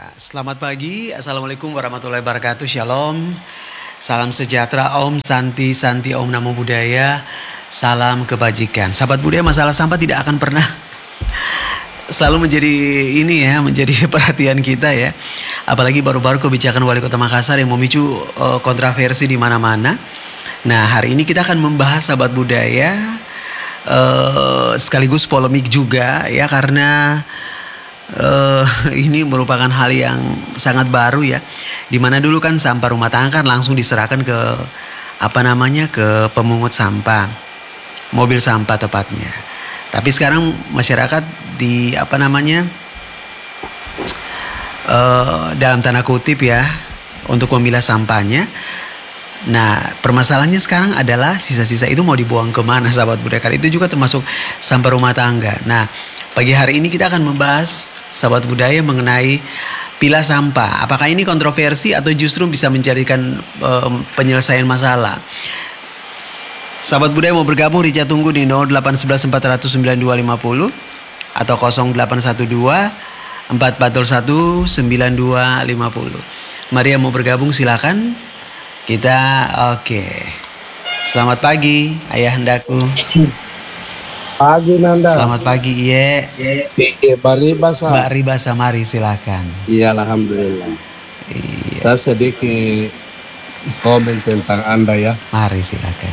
Selamat pagi, Assalamualaikum warahmatullahi wabarakatuh, Shalom. Salam sejahtera, Om Santi, Santi, Om Namo Buddhaya. Salam kebajikan. Sahabat budaya, masalah sampah tidak akan pernah selalu menjadi ini ya, menjadi perhatian kita ya. Apalagi baru-baru kebijakan Wali Kota Makassar yang memicu kontroversi di mana-mana. Nah, hari ini kita akan membahas sahabat budaya sekaligus polemik juga ya, karena ini merupakan hal yang sangat baru ya. Dimana dulu kan sampah rumah tangga kan langsung diserahkan ke ke pemungut sampah, mobil sampah tepatnya. Tapi sekarang masyarakat dalam tanda kutip ya, untuk memilah sampahnya. Nah, permasalahannya sekarang adalah sisa-sisa itu mau dibuang kemana, sahabat budaya? Itu juga termasuk sampah rumah tangga. Nah, pagi hari ini kita akan membahas, sahabat budaya, mengenai pilah sampah. Apakah ini kontroversi atau justru bisa menjadikan penyelesaian masalah? Sahabat budaya mau bergabung, Rica tunggu di 0811 400 9250 atau 0812 441 9250. Maria mau bergabung, silakan. Kita oke. Selamat pagi, Ayahandaku. Pagi Nanda. Selamat pagi, Iye. Mbak Ribasa. Mbak Ribasa, mari silakan. Iya, alhamdulillah. Iya. Saya sedikit komen tentang Anda ya. Mari silakan.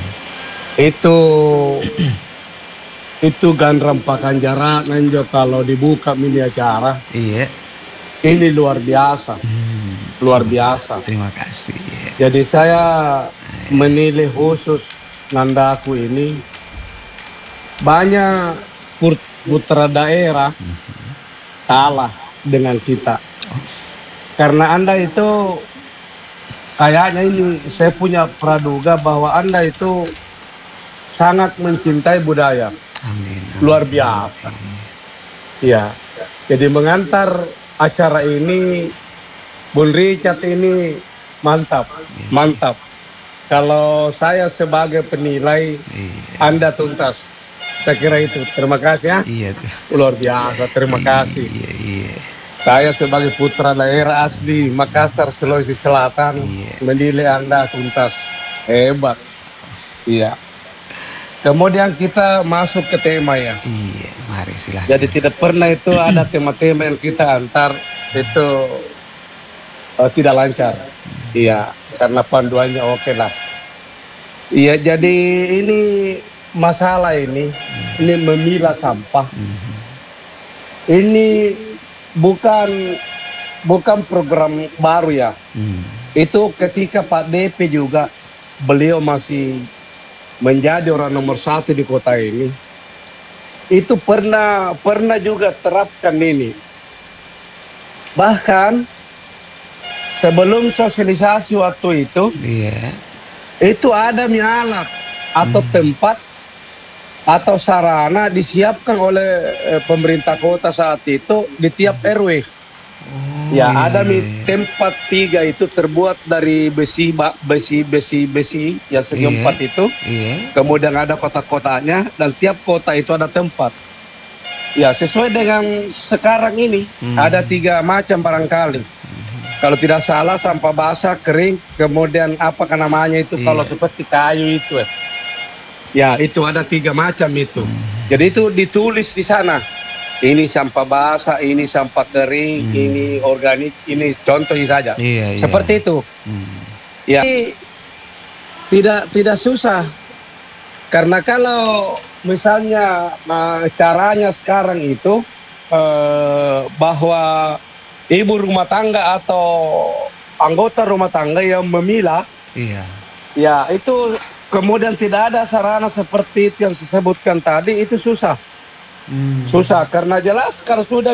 Itu Gandram Pakanjara Nanjo kalau dibuka mini acara. Iya. Ini luar biasa. Luar biasa. Terima kasih. Iya. Jadi saya menilai khusus Nandaku ini banyak putra daerah kalah dengan kita. Karena Anda itu kayaknya ini saya punya praduga bahwa Anda itu sangat mencintai budaya. Amin. Luar biasa. Ya. Jadi mengantar acara ini Bun Richard ini mantap. Mantap. Kalau saya sebagai penilai, Anda tuntas. Saya kira itu. Terima kasih ya. Iya. Luar biasa. Terima kasih. Iya. Saya sebagai putra daerah asli Makassar, Sulawesi Selatan, menilai Anda tuntas. Hebat. Iya. Kemudian kita masuk ke tema ya. Iya, mari silakan. Jadi tidak pernah itu ada tema-tema yang kita antar itu tidak lancar. Iya, karena panduannya oke lah. Iya, jadi ini masalah ini memilah sampah. Ini bukan program baru ya. Itu ketika Pak DP juga, beliau masih menjadi orang nomor 1 di kota ini. Itu pernah juga terapkan ini. Bahkan sebelum sosialisasi waktu itu, itu ada alat atau tempat atau sarana disiapkan oleh pemerintah kota saat itu di tiap RW. Ada tempat 3 itu terbuat dari besi yang segi 4 itu. Kemudian ada kota-kotanya dan tiap kota itu ada tempat. Ya, sesuai dengan sekarang ini ada 3 macam barangkali. Kalau tidak salah sampah basah, kering, kemudian apakah namanya itu kalau seperti kayu itu. Ya, itu ada 3 macam itu. Jadi itu ditulis di sana. Ini sampah basah, ini sampah kering, ini organik, ini contoh saja. Seperti itu. Ya, tidak susah. Karena kalau misalnya caranya sekarang itu bahwa ibu rumah tangga atau anggota rumah tangga yang memilah, ya itu kemudian tidak ada sarana seperti itu yang saya sebutkan tadi, itu susah. Susah karena jelas kalau sudah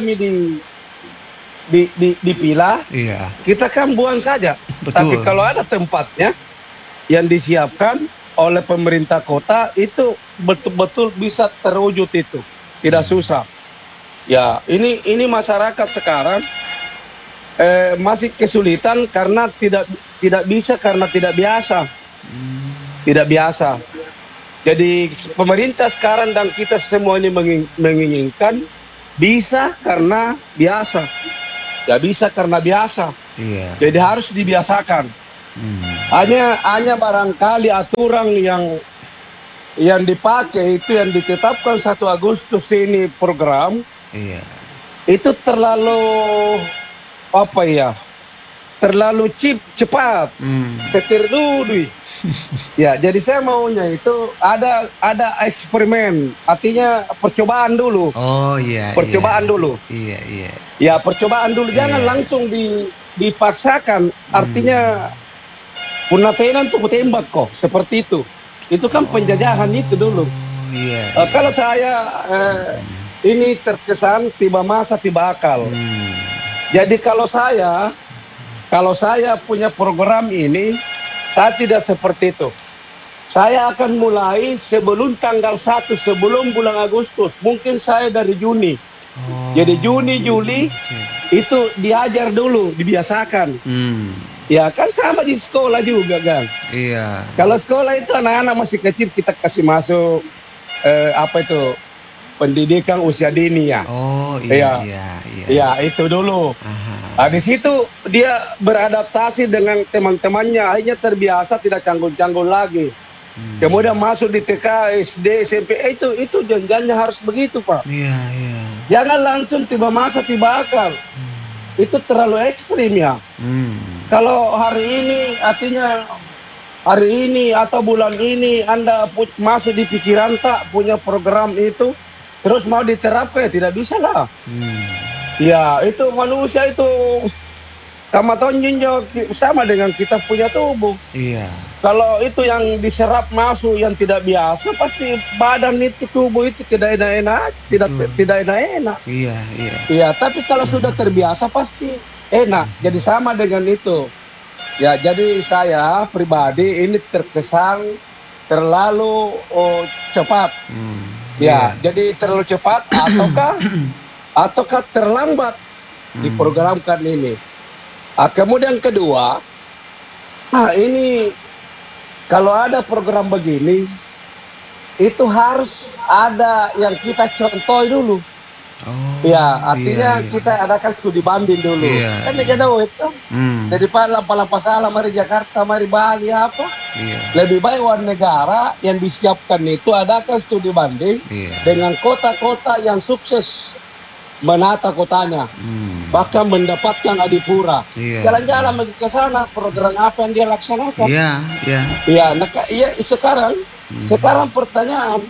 dipilah, kita kan buang saja. Betul. Tapi kalau ada tempatnya yang disiapkan oleh pemerintah kota, itu betul-betul bisa terwujud itu, tidak susah. Ya, ini masyarakat sekarang masih kesulitan karena tidak bisa, karena tidak biasa. Tidak biasa. Jadi pemerintah sekarang dan kita semua ini menginginkan bisa karena biasa. Gak bisa karena biasa. Iya. Jadi harus dibiasakan. Hanya barangkali aturan yang dipakai itu yang ditetapkan 1 Agustus ini program. Iya. Itu terlalu apa ya? Terlalu cepat. Petir dulu. Ya, jadi saya maunya itu ada eksperimen, artinya percobaan dulu. Oh iya. Percobaan dulu. Iya, iya. Ya, percobaan dulu, jangan langsung dipaksakan. Artinya penatenan tuh tembak kok, seperti itu. Itu kan penjajahan itu dulu. Iya. Kalau saya ini terkesan tiba masa tiba akal. Jadi kalau saya punya program ini, saya tidak seperti itu. Saya akan mulai sebelum tanggal 1, sebelum bulan Agustus. Mungkin saya dari Juni. Jadi Juni, Juli, itu diajar dulu, dibiasakan. Ya kan sama di sekolah juga kan. Iya. Kalau sekolah itu anak-anak masih kecil, kita kasih masuk pendidikan usia dini ya. Oh iya. Ya itu dulu. Di situ dia beradaptasi dengan teman-temannya, akhirnya terbiasa tidak canggung-canggung lagi. Kemudian masuk di TK, SD, SMP, itu janjinya harus begitu Pak. Iya. Jangan langsung tiba masa tiba akal. Itu terlalu ekstrim ya. Kalau hari ini, artinya hari ini atau bulan ini Anda masuk di pikiran tak punya program itu, terus mau diterapkan, tidak bisa lah. Ya, itu manusia itu kamaton jinjau sama dengan kita punya tubuh. Iya. Kalau itu yang diserap masuk yang tidak biasa, pasti badan itu, tubuh itu tidak enak-enak, tidak enak-enak. Iya. Iya, tapi kalau sudah terbiasa pasti enak. Jadi sama dengan itu. Ya, jadi saya pribadi ini terkesan terlalu cepat. Ya, jadi terlalu cepat ataukah terlambat diprogramkan ini. Kemudian kedua, ini kalau ada program begini, itu harus ada yang kita contoh dulu. Ya, artinya kita adakan studi banding dulu. Kan dia jauh itu. Daripada lampa-lampa salah, mari Jakarta, mari Bali, apa. Lebih baik warga negara yang disiapkan itu adakan studi banding dengan kota-kota yang sukses menata kotanya, bahkan mendapatkan adipura. Jalan-jalan ke sana, program apa yang dia laksanakan. Sekarang pertanyaan,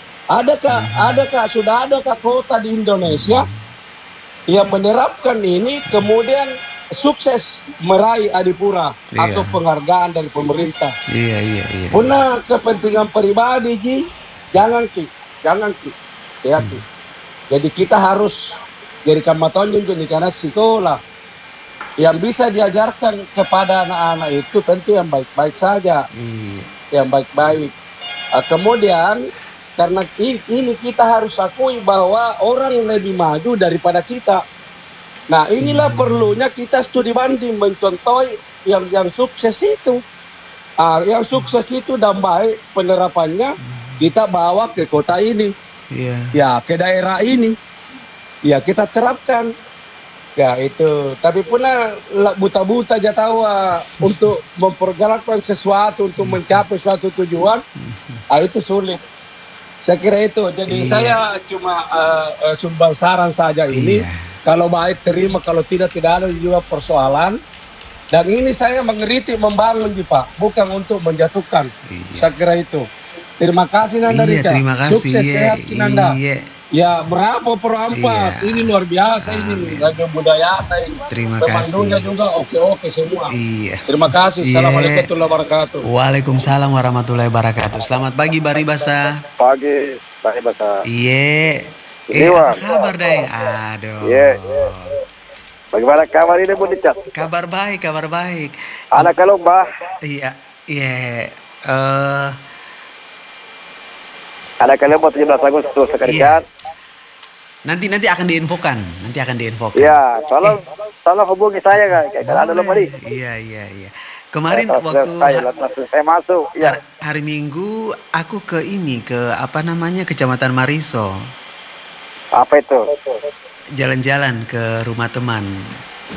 sudah adakah kota di Indonesia yang menerapkan ini kemudian sukses meraih adipura atau penghargaan dari pemerintah? Punya kepentingan pribadi, jangan ki. Ya, jadi kita harus jadikan matonjong karena sekolah yang bisa diajarkan kepada anak-anak itu tentu yang baik-baik saja, yang baik-baik. Kemudian karena ini kita harus akui bahwa orang lebih maju daripada kita. Nah inilah perlunya kita studi banding mencontoh yang sukses itu, yang sukses itu dan baik penerapannya kita bawa ke kota ini. Ya ke daerah ini, ya kita terapkan, ya itu. Tapi pernah buta-buta aja tahu untuk mempergerakkan sesuatu, untuk mencapai suatu tujuan, itu sulit. Saya kira itu. Jadi saya cuma sumbang saran saja ini. Kalau baik terima, kalau tidak ada juga persoalan. Dan ini saya mengkritik membangun Pak, bukan untuk menjatuhkan. Saya kira itu. Terima kasih Nanda Rika. Terima kasih. Sukses sehat Nanda. Ya berapa perempat ini luar biasa ini radio budaya ini. Terima kasih. Pemandunya juga oke semua. Terima kasih. Assalamualaikum warahmatullahi wabarakatuh. Waalaikumsalam warahmatullahi wabarakatuh. Selamat pagi Bari Basa. Pagi Bari Basa. Apa kabar Deng? Aduh. Bagaimana kabar ini Bu Dicat? Kabar baik. Anak kalau Mbah. Ada kalian buat 17 Agustus sekalian. Nanti akan diinfokan. Iya, tolong hubungi saya kan. Kalau ada lupa nih. Iya. Kemarin waktu saya masuk. Ya. Hari Minggu aku ke Kecamatan Mariso. Apa itu? Jalan-jalan ke rumah teman.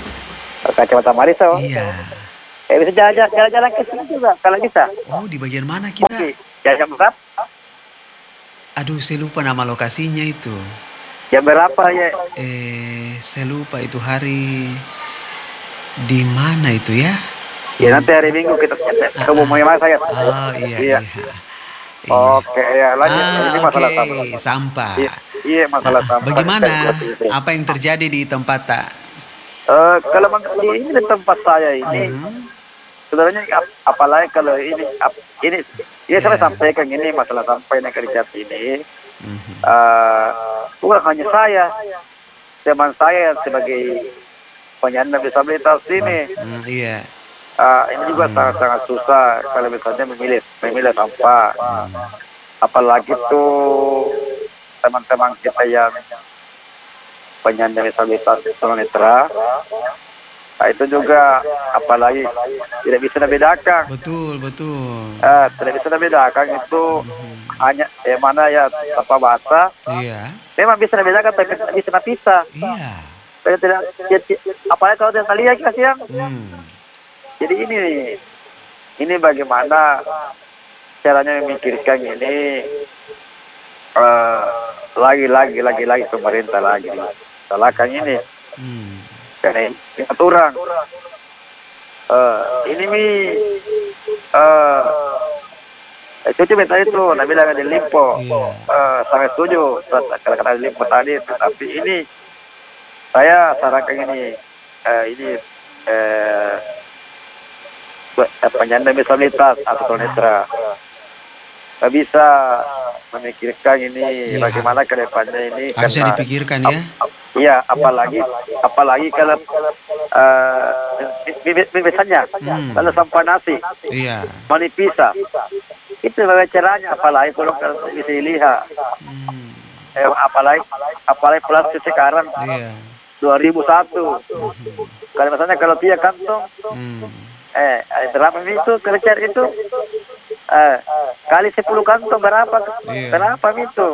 Kacamata Marisa. Iya. Bisa jalan-jalan ke sini juga kalau bisa. Oh, di bagian mana kita? Oke. Jam berapa? Aduh, saya lupa nama lokasinya itu. Jam berapa ya? Saya lupa itu hari di mana itu ya? Ya nanti hari Minggu kita hubungi Mas saya. Oh iya. Oke ya, lanjut. Ini masalah sampah. Iya, masalah sampah. Bagaimana? Apa yang terjadi di tempat tak? Kalau ini di tempat saya ini, sebenarnya apalagi kalau ini saya sampaikan ini masalah sampah yang kerja ini, bukan hanya saya, teman saya sebagai penyandang disabilitas ini. Iya. Ini juga sangat susah kalau misalnya memilih sampah. Apalagi tuh teman-teman kita yang penyandang disabilitas tunanetra, itu juga apalagi tidak bisa dibedakan. Betul. Tidak bisa dibedakan itu hanya mana ya sampah basah. Iya. Memang bisa dibedakan tapi tidak bisa napisah. Iya. Tidak, apalagi kalau dengan kalian kasihan. Jadi ini bagaimana caranya memikirkan ini, lagi pemerintah lagi salahkan ini karena aturan ini cuci minta itu nak bilang ada limpo. Sangat setuju kalau kata limpo tadi, tapi ini saya sarankan ini penyandang disabilitas atau tunanetra bisa memikirkan ini bagaimana ke depannya ini. Harusnya dipikirkan ya. Iya, apalagi kalau misalnya kalau sampah nasi mau dipisah, itu bagaimana caranya, apalagi kalau bisa dilihat. Apalagi plastik sekarang 2001. Kalau misalnya kalau tiap kantong berapa itu kerja itu kali 10 kantong berapa itu.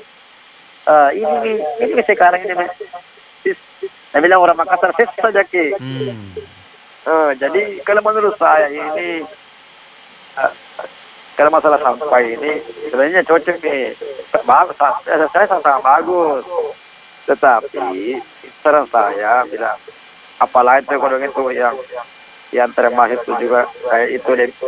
Ini sekarang ini saya bilang orang Makassar saja ki. Jadi kalau menurut saya ini kalau masalah sampah ini sebenarnya cocok nih, bagus, saya sangat bagus, tetapi saran saya bilang apalagi itu kalau itu yang termasuk itu juga kayak itu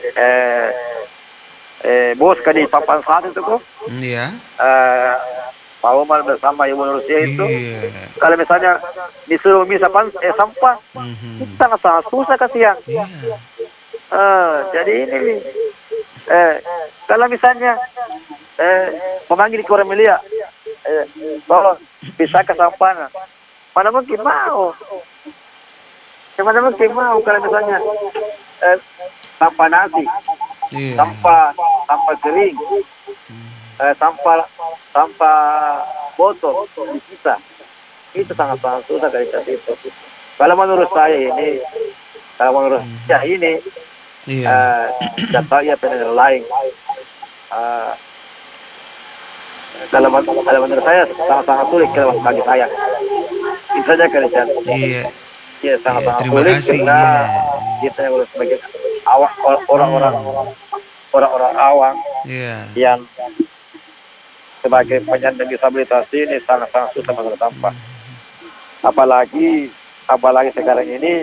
bos kan di papan satu itu kok. Iya. Pak Umar bersama Ibu Nursia itu, kalau misalnya disuruh sampah, itu sangat susah kasihan. Jadi ini kalau misalnya memanggil ke orang milia, tolong bisa ke sampah, mana mungkin mau. Mana mungkin mau kalau misalnya sampah nasi, sampah kering, sampah botol dipisah, itu sangat susah dari itu. Kalau menurut saya ini, data ya penelitian lain. Kalau menurut saya sangat sulit kalau bagi saya. Itu saja kerja. Iya, sangat terima kasih. Kita harus sebagai orang-orang awam yang sebagai penyandang disabilitas ini sangat susah menurut sampah. Apalagi sekarang ini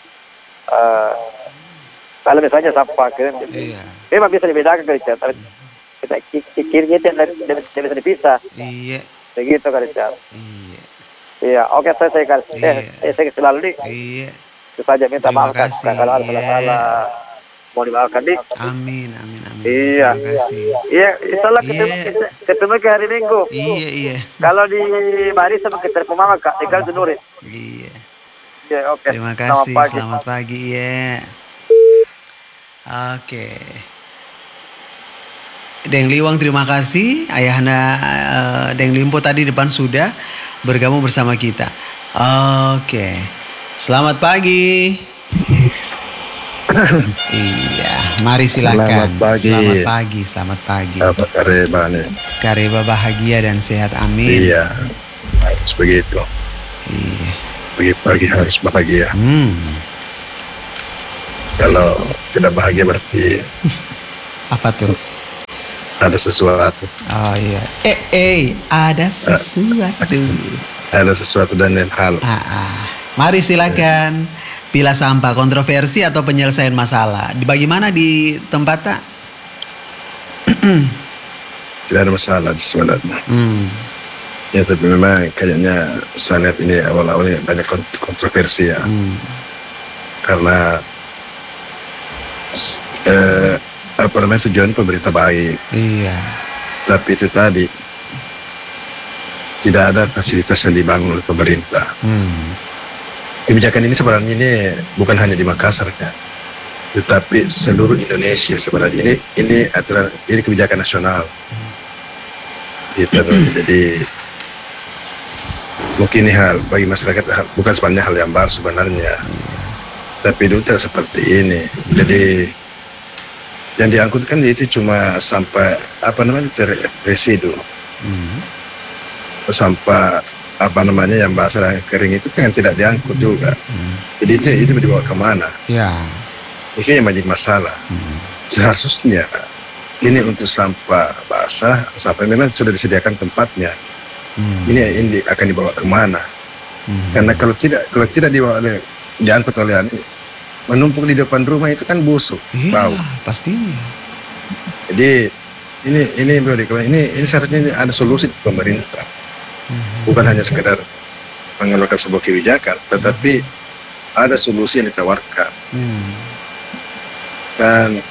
kalau misalnya sampah memang bisa dibedakan kerja, tapi kita kira tidak bisa dipisah. Iya. Begitu kerja. Iya, oke, saya selalu itu saja minta maaf kalau ada salah mau dimaafkan dik. Amin. Iya. Terima kasih. Iya, insyaallah ketemu ke hari Minggu. Iya. Kalau di Baris sama kita pemama Kak Ekal Nurin. Iya. Iya, oke. Terima kasih. Selamat pagi ya. Oke. Deng Liwang terima kasih. Ayahanda Deng Limpo tadi depan sudah bergabung bersama kita. Oke. Selamat pagi. Iya, mari silakan. Selamat pagi. Apa Kareba nih? Kareba bahagia dan sehat, amin. Iya, harus begitu. Iya. Pagi-pagi harus bahagia. Kalau tidak bahagia berarti Apa tuh? ada sesuatu. Oh iya. Ada sesuatu. Ada sesuatu dan lain hal. Mari silakan. Pilah sampah, kontroversi atau penyelesaian masalah. Dibagi mana di tempat tak? Tidak ada masalah di sebenarnya. Ya, tapi memang kayaknya saya lihat ini awal-awalnya banyak kontroversi ya. Karena apa namanya, tujuan pemerintah baik. Iya. Tapi itu tadi tidak ada fasilitas yang dibangun oleh pemerintah. Kebijakan ini sebenarnya ini bukan hanya di Makassar ya, tetapi seluruh Indonesia sebenarnya. Ini aturan, ini kebijakan nasional. Gitu. Jadi mungkin ini hal bagi masyarakat bukan sebenarnya hal yang baru sebenarnya. Tapi dulu tidak seperti ini. Jadi yang diangkut kan itu cuma sampah apa namanya, residu. Sampah apa namanya yang basah dan kering itu kan tidak diangkut juga. Jadi itu dibawa kemana? Ya. Ini yang menjadi masalah. Seharusnya ini untuk sampah basah, sampai memang sudah disediakan tempatnya. Ini akan dibawa kemana? Karena kalau tidak diangkut oleh menumpuk di depan rumah itu kan busuk, bau. Pastinya. Jadi ini seharusnya ada solusi pemerintah. Bukan hanya sekedar mengeluarkan sebuah kebijakan, tetapi ada solusi yang ditawarkan. Dan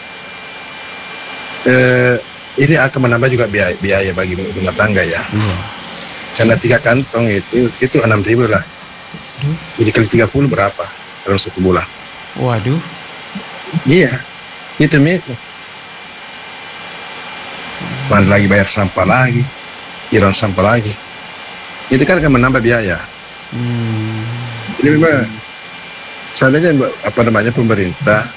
ini akan menambah juga biaya bagi rumah tangga ya. Karena 3 kantong itu 6.000 lah. Jadi kali 30 berapa dalam 1 bulan? Waduh. Iya, itu. Mana lagi bayar sampah lagi, iuran sampah lagi. Itu kan akan menambah biaya. Jadi memang seandainya apa namanya pemerintah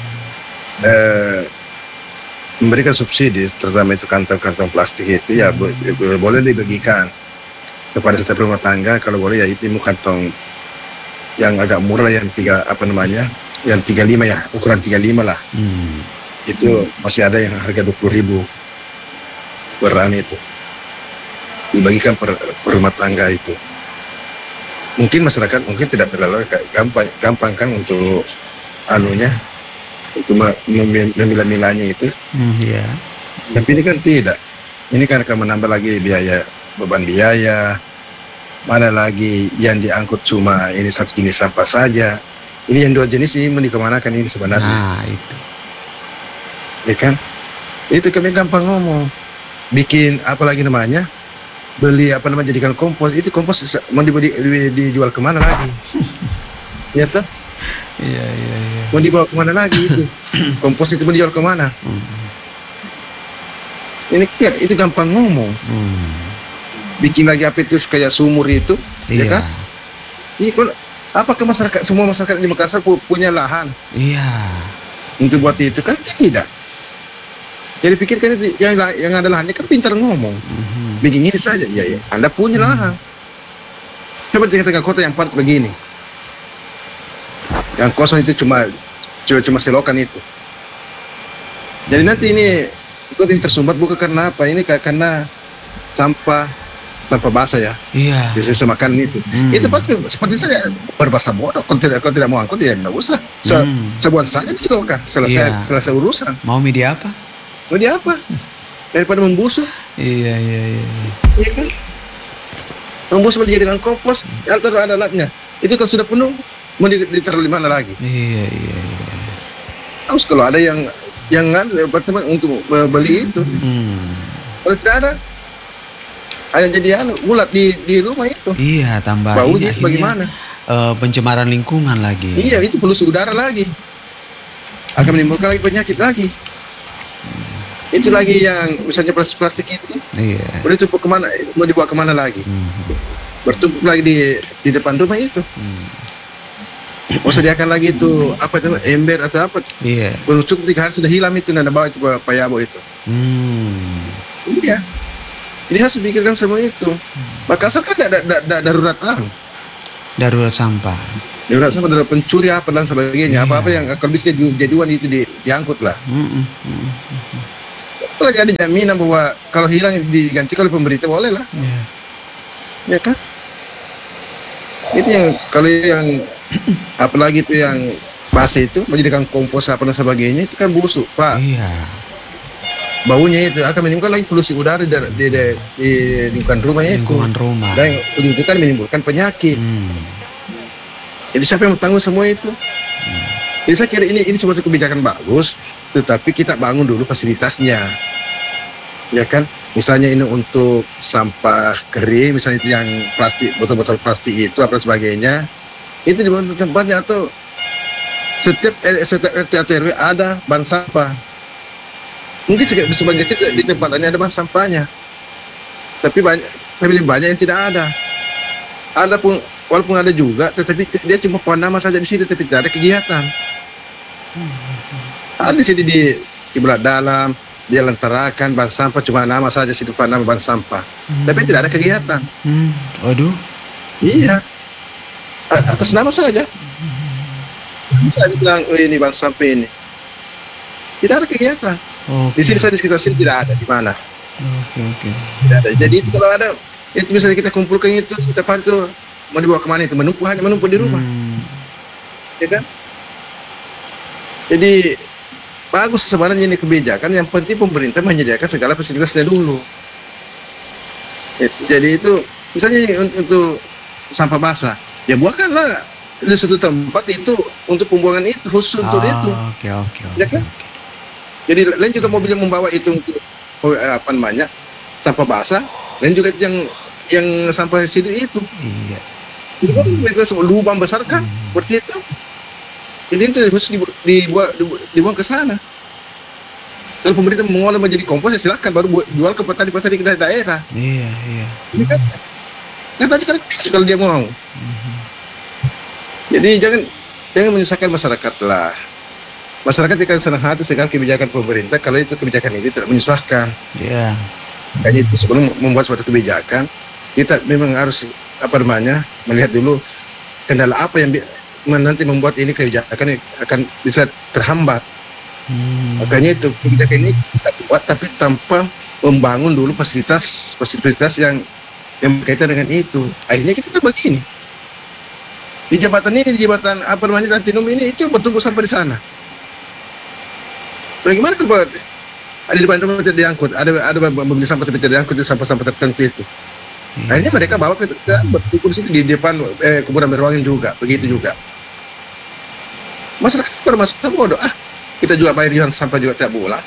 memberikan subsidi, terutama itu kantong-kantong plastik itu ya boleh dibagikan kepada setiap rumah tangga. Kalau boleh ya itu kantong yang agak murah, yang 35 ya, ukuran 35 lah. Itu masih ada yang harga 20.000 per itu dibagikan per rumah tangga itu. Mungkin masyarakat tidak terlalu gampang kan untuk untuk memilah-milahnya itu. Tapi ini kan tidak. Ini kan akan menambah lagi beban biaya. Mana lagi yang diangkut cuma ini satu jenis sampah saja. Ini yang 2 jenis ini mau dikemanakan ini sebenarnya? Itu. Ya kan? Itu kami gampang ngomong. Bikin apa lagi namanya? Beli apa namanya, jadikan kompos. Itu kompos mau dijual kemana lagi? Ya toh? Iya. Mau dibawa kemana lagi itu? Kompos itu mau dijual kemana? Ini ya, itu gampang ngomong. Bikin lagi apa itu kayak sumur itu, ya kan? Ini apakah semua masyarakat di Makassar punya lahan? Iya. Untuk buat itu kan tidak. Jadi pikirkan itu yang ada lahannya kan pintar ngomong. Bikin ini saja, ya. Anda punya lahan. Coba di tengah kota yang padat begini, yang kosong itu cuma selokan itu. Jadi nanti ini tersumbat bukan karena apa? Ini karena sampah basah ya. Iya. Sisa makan itu. Itu pasti seperti saya berbahasa bodoh. Kalau tidak mau angkut ya nggak usah. Sebuah saja diselokan. Selesai urusan. Mau media apa? Daripada membusuk. Iya. Iya kan? Membusuk dijadikan kompos, ada alatnya. Itu kalau sudah penuh, mau ditaruh di mana lagi? Iya. Terus kalau ada yang apartemen untuk beli itu, kalau tidak ada jadi ulat di rumah itu. Iya, tambah baunya bagaimana? Pencemaran lingkungan lagi. Iya, itu polusi udara lagi. Akan menimbulkan lagi penyakit lagi. Itu lagi yang misalnya plastik itu, boleh tumpuk kemana? Mau dibawa kemana lagi? Bertumpuk lagi di depan rumah itu. Mau sediakan lagi itu apa itu ember atau apa? Iya. Belum cukup 3 hari sudah hilang itu, dan bawa itu payabo itu. Iya. Jadi harus pikirkan semua itu. Makassar kan ada daruratan. Darurat sampah. Darurat pencuri apa dan sebagainya. Apa-apa yang kalau bisa jaduan itu diangkut lah. Lagi ada jaminan bahwa kalau hilang diganti oleh pemerintah boleh lah. Ya kan? Itu yang kalau yang apalagi itu yang basi itu menjadikan kompos apa dan sebagainya itu kan busuk, Pak. Iya. Baunya itu akan menimbulkan lagi polusi udara di lingkungan rumahnya itu. Lingkungan rumah. Dan itu kan menimbulkan penyakit. Jadi siapa yang tanggung semua itu? Jadi saya kira ini sebuah kebijakan bagus, tetapi kita bangun dulu fasilitasnya, ya kan? Misalnya ini untuk sampah kering, misalnya itu yang plastik, botol-botol plastik itu apa sebagainya, itu di tempatnya atau setiap RT atau RW ada ban sampah. Mungkin sebagian kecil di tempat lain ada ban sampahnya, tapi banyak yang tidak ada. Ada pun walaupun ada juga, tetapi dia cuma pohon nama saja di situ, tapi tidak ada kegiatan. Ada di sini di sebelah dalam, dia lentarakan ban sampah cuma nama saja situ pohon nama ban sampah, tapi tidak ada kegiatan. Waduh. Iya, atas nama saja. Bisa dibilang ini ban sampah ini. Tidak ada kegiatan. Di sini saya di sekitar sini tidak ada di mana. Oke. Tidak ada. Jadi itu kalau ada itu misalnya kita kumpulkan itu setiap hari itu mau dibawa kemana itu hanya menumpuk di rumah, ya kan? Jadi bagus sebenarnya ini kebijakan. Yang penting pemerintah menyediakan segala fasilitasnya dulu. Jadi itu misalnya untuk sampah basah, ya buangkanlah di suatu tempat itu untuk pembuangan itu khusus untuk itu. Oke. Ya kan? Jadi lain juga mobil yang membawa itu untuk apa namanya sampah basah, lain juga yang sampah residu itu. Iya. Jadi kan kita semua lubang besar kan seperti itu. Ini itu harus dibuang ke sana. Kalau pemerintah mengolah menjadi kompos, ya silakan baru jual ke petani-petani di daerah. Iya. Ini kan tadi kan kalau dia mau. Jadi jangan menyusahkan masyarakat lah. Masyarakat akan senang hati segala kebijakan pemerintah kalau itu kebijakan ini tidak menyusahkan. Iya. Makanya itu sebelum membuat suatu kebijakan, kita memang harus melihat dulu kendala apa yang nanti membuat ini kebijakan akan bisa terhambat. Makanya itu kebijakan ini kita buat tapi tanpa membangun dulu fasilitas yang berkaitan dengan itu. Akhirnya kita begini. Di jembatan Lantinum ini itu bertunggu sampai di sana. Bagaimana kalau ada di depan rumah tidak diangkut, ada mobil sampah tapi tidak diangkut, itu sampah-sampah tertentu itu. Akhirnya mereka bawa ke berkumpul di situ di depan kuburan berwangi juga, begitu juga. Masyarakat itu bermasalah bodoh. Kita juga bayar iuran sampah juga tidak boleh.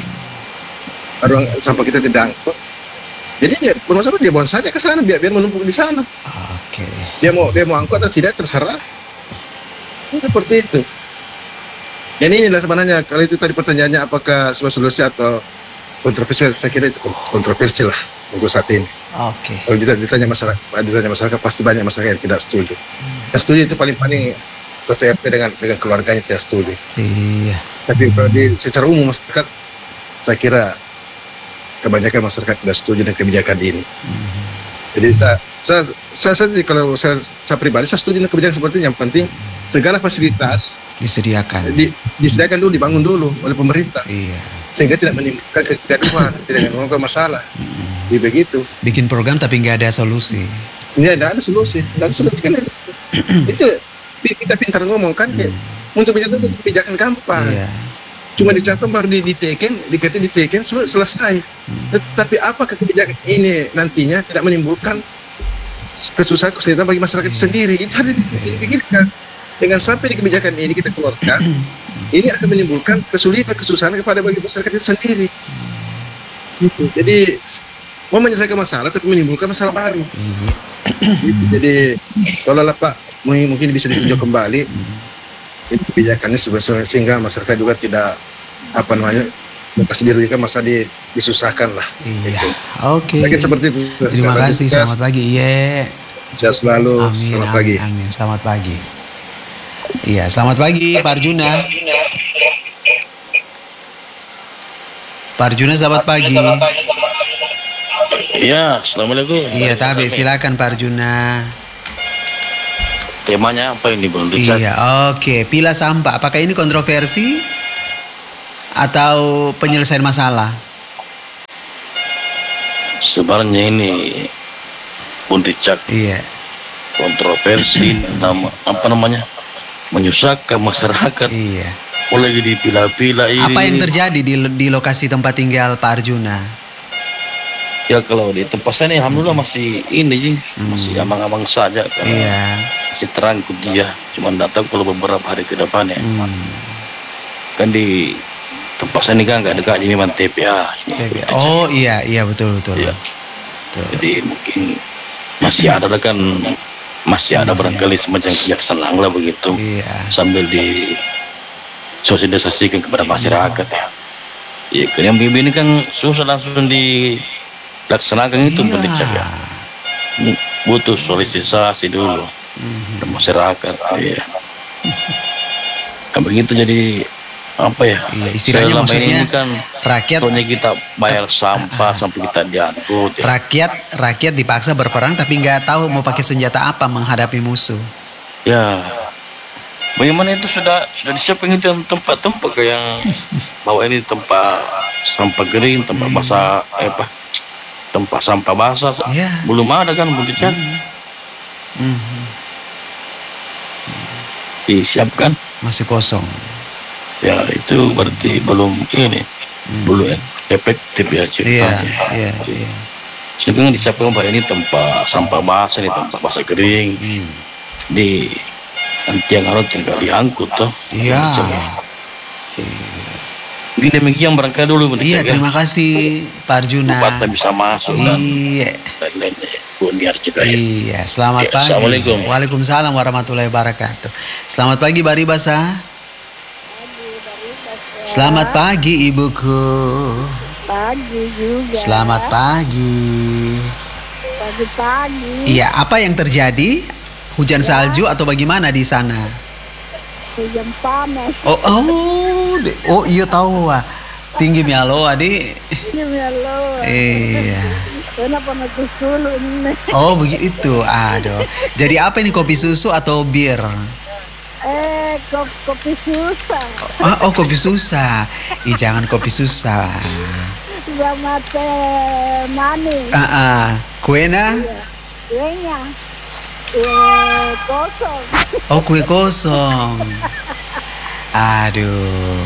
Ruang sampah kita tidak angkut. Jadi bermasalah dia buang saja ke sana biar menumpuk di sana. Oke. Dia mau angkut atau tidak terserah. Seperti itu. Dan inilah sebenarnya kalau itu tadi pertanyaannya apakah sebuah solusi atau kontroversial, saya kira itu kontroversial lah untuk saat ini. Oke. Kalau ditanya masyarakat pasti banyak masyarakat yang tidak setuju. Yang setuju itu paling ketua RT dengan keluarganya tidak setuju. Iya. Tapi kalau secara umum masyarakat, saya kira kebanyakan masyarakat tidak setuju dengan kebijakan ini. Jadi saya kalau saya pribadi saya setuju dengan kebijakan seperti ini. Yang penting segala fasilitas disediakan dulu, dibangun dulu oleh pemerintah. Iya. Sehingga tidak menimbulkan kegaduhan, tidak menimbulkan masalah. Begitu. Bikin program tapi nggak ada solusi. Tidak ada solusi. Tidak ada solusi kan itu kita pintar ngomong kan. Untuk satu kebijakan gampang. Iya. Cuma dicatat baru diteken selesai. Tetapi apakah kebijakan ini nantinya tidak menimbulkan kesulitan bagi masyarakat itu sendiri? Itu harus dipikirkan. Dengan sampai di kebijakan ini kita keluarkan, ini akan menimbulkan kesulitan kepada bagi masyarakat itu sendiri. Gitu. Jadi mau menyelesaikan masalah tapi menimbulkan masalah baru. Gitu. Jadi kalau Pak mungkin bisa ditinjau kembali kebijakannya sehingga masyarakat juga tidak masih dirugikan, masa disusahkan lah. Iya. Gitu. Oke. Seperti itu. Terima kasih. Selamat pagi. Iya. Sehat selalu. Selamat pagi. Amin. Selamat pagi. Iya, selamat pagi Pak Arjuna. Pak Arjuna, selamat pagi. Iya, assalamualaikum. Iya, silakan Pak Arjuna. temanya apa ini Bung Richard? Iya, oke. Pilah sampah. Apakah ini kontroversi atau penyelesaian masalah? Sebenarnya ini Bung Richard. Iya. Kontroversi, apa namanya? Menyusahkan masyarakat. Iya. Mulai dipilah-pilah ini. Apa yang terjadi di lokasi tempat tinggal Pak Arjuna? Ya kalau di tempat saya ini alhamdulillah masih ini masih amang-amang saja karena Iya. masih terangkut dia. Cuma tidak tahu kalau beberapa hari ke depan ya. Kan di tempat saya ini kan nggak dekat ini memang TPA. TPA. Oh iya betul. Iya. Jadi mungkin masih ada kan, masih ada barangkali semacam kebijaksanaan lah begitu. Iya. Sambil di sosialisasikan kepada masyarakat ya. Iya kan yang BB ini kan susah langsung dilaksanakan itu Iya. ya. Ini butuh sosialisasi dulu ke masyarakat. Iya. Kan begitu jadi apa ya? Iya, istilahnya selama maksudnya ini kan rakyat kita bayar sampah sampai kita diangkut. Ya. Rakyat dipaksa berperang tapi nggak tahu mau pakai senjata apa menghadapi musuh. Ya. Bagaimana itu sudah disiapkan itu tempat-tempat kayak yang bawa ini tempat sampah kering, tempat basah tempat sampah basah. Ya. Belum ada kan Bung Richard? Disiapkan Masih kosong. ya itu berarti belum ini belum efektif ya ceritanya. Iya. Sekarang disiapkan Pak ini tempat sampah basah, ini tempat basah kering. Di nanti yang harus tinggal diangkut toh. Iya. Mungkin demikian barangkali dulu. Iya, terima kasih Pak Arjuna. Bupati bisa masuk dan Iya. lain-lainnya. Buniar juga ya. Iya, selamat Ya, pagi. Assalamualaikum. Waalaikumsalam warahmatullahi wabarakatuh. Selamat pagi Baribasa. Selamat pagi ibuku. Pagi juga. Selamat pagi. Pagi-pagi. Iya, apa yang terjadi? Hujan salju atau bagaimana di sana? Hujan panas. Oh iya tahu wah. Tinggi mialo di. Ini melo. Iya. Kenapa mati dulu ini? Oh begitu. Aduh. Jadi apa ini, kopi susu atau bir? Kopi susah. Oh kopi susah. Jangan kopi susah. Sama teh manis. Kuena? Kuenya. Kosong. Oh kue kosong. Aduh.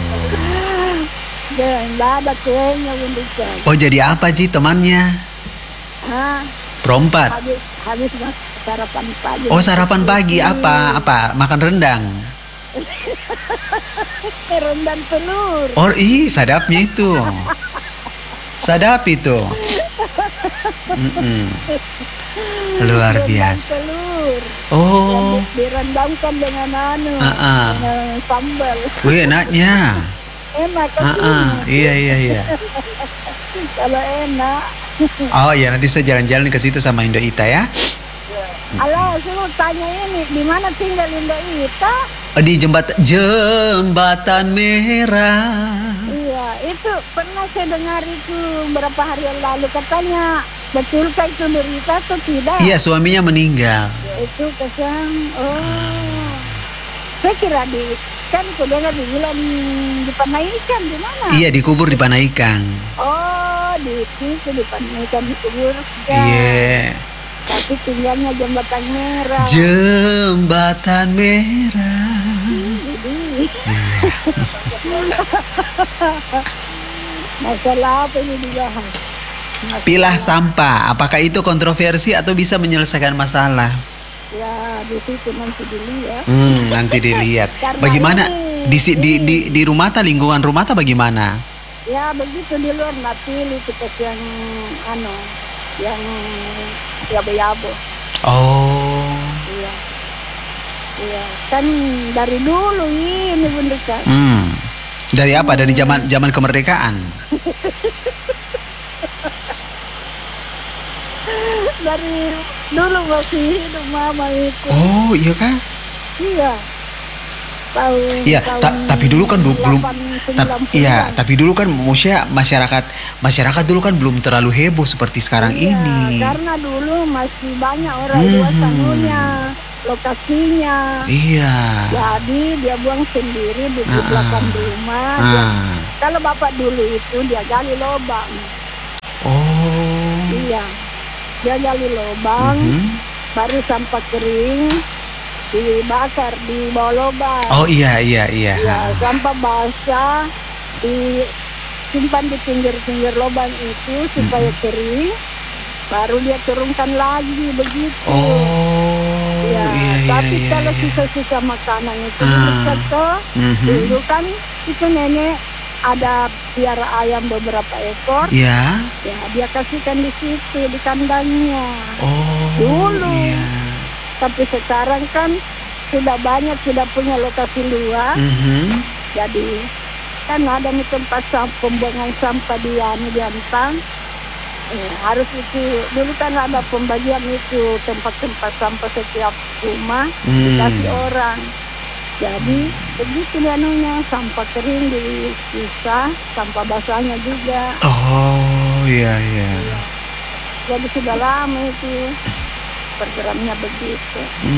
Nggak ada kuenya bundukkan. Oh jadi apa sih temannya? Perompat. Habis sarapan pagi. Oh sarapan pagi apa? Makan rendang. Rendang telur. Oh sadapnya itu. Sadap itu. Luar biasa. Telur. Oh. Direndamkan dengan dengan sambal. Wih enaknya. Enak kan? Iya. Kalau enak. Oh ya nanti saya jalan-jalan ke situ sama Indo Ita ya. Alah, saya mau tanya ini, di mana tinggal Indo Ita? Di jembatan merah. Iya, itu pernah saya dengar itu beberapa hari yang lalu, katanya betulkah itu derita atau tidak? Iya, suaminya meninggal. Itu kesan, saya kira kan kudengar dibilang di Panaikan, di mana? Iya, dikubur di Panaikan. Oh, di situ di Panaikan dikubur. Iya. Tapi tinggalnya jembatan merah. Jembatan merah. Masalah apa ini dibahas? Pilah sampah, apakah itu kontroversi atau bisa menyelesaikan masalah? Ya, di situ nanti dilihat. Nanti dilihat. Bagaimana di rumah lingkungan rumah bagaimana? Ya begitu, di luar napili kita yang yang yabo-yabo. Oh. Iya. Kan dari dulu ini Bunda kan. Dari apa? Dari zaman kemerdekaan. Dari dulu masih hidup mama itu. Oh, iya kan? Iya. Iya, tapi dulu kan belum. Iya, tapi dulu kan masyarakat dulu kan belum terlalu heboh seperti sekarang ini. Karena dulu masih banyak orang luar sanunya. lokasinya. Iya. Jadi dia buang sendiri di belakang rumah. Kalau bapak dulu itu dia gali lubang. Oh. Iya, dia gali lubang, baru sampah kering dibakar di bawah lubang. Oh iya. Ya, sampah basah disimpan di pinggir-pinggir lubang itu supaya kering. Baru dia turunkan lagi begitu. Oh, ya, tapi kalau sisa-sisa makanan itu dulu kan itu nenek ada piara ayam beberapa ekor. Ya. Ya, dia kasihkan di situ di kandangnya. Oh. Dulu. Iya. Tapi sekarang kan sudah banyak, sudah punya lokasi luas. Jadi kan ada nih tempat pembuangan sampah di Antang. Harus itu dulu kan ada pembagian itu tempat-tempat sampah setiap rumah dikasih orang. Jadi begitu anunya, sampah kering dipisah, sampah basahnya juga. Oh iya. Jadi sudah lama itu programnya begitu.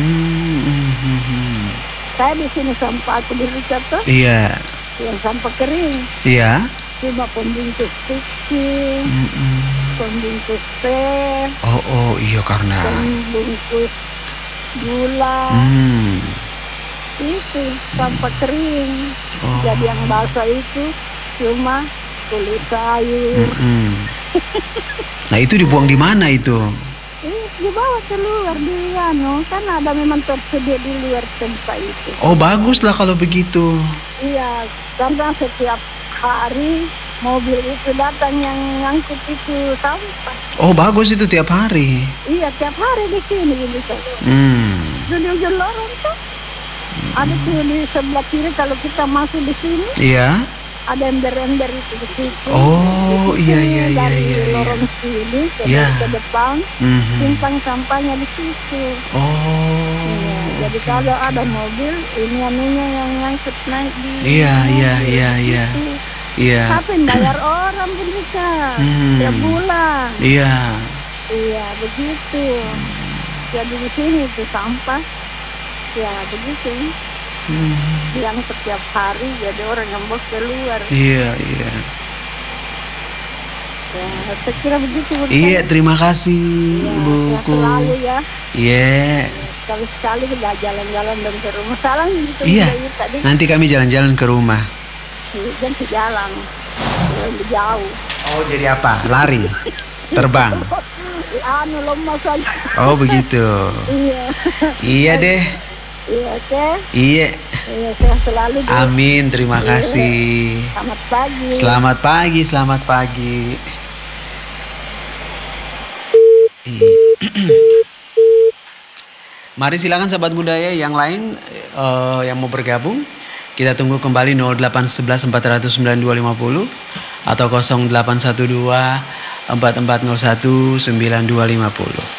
Saya di sini sampah aku di Richard tuh. Iya. Yang sampah kering. Iya. Cuma pembungkus kucing, pembungkus teh. Oh iya karena. Pembungkus gula. Itu sampah kering. Jadi yang basah itu cuma kulit sayur. Nah itu dibuang di mana itu? Dibawa keluar di kan ada memang tersedia di luar tempat itu. Oh baguslah kalau begitu. Iya, karena setiap hari mobil itu datang yang ngangkut itu sampah. Oh bagus itu tiap hari. Iya tiap hari di sini gitu. Di ujung lorong tuh ada tuh di sebelah kiri kalau kita masuk di sini. Iya. Ada ember-ember itu di situ. Oh iya. Dari lorong sini ke depan, simpang sampahnya di situ. Oh. Iya, jadi kalau ada mobil, ini anunya yang ngangkut naik di. Iya. Iya. Tapi bayar orang pun bisa tiap bulan. Iya. Iya begitu. Jadi di sini itu sampah, ya begitu. Yang setiap hari jadi orang yang bos keluar. Iya. Ya, saya kira begitu. Iya, terima kasih Ibuku. Selalu ya. Iya. Sekali-sekali kita jalan-jalan dari ke rumah. Salam gitu. Iya. Nanti kami jalan-jalan ke rumah. Dan sejalan. Lebih jauh. Oh, jadi apa? Lari? Terbang? Lemas aja. Oh, begitu. Iya. Iya deh. Iya, oke. Iya. Iya, sehat selalu. Amin, terima kasih. Selamat pagi. Selamat pagi. Mari silakan sahabat budaya yang lain yang mau bergabung. Kita tunggu kembali 0811 409 250 atau 0812 4401 9250.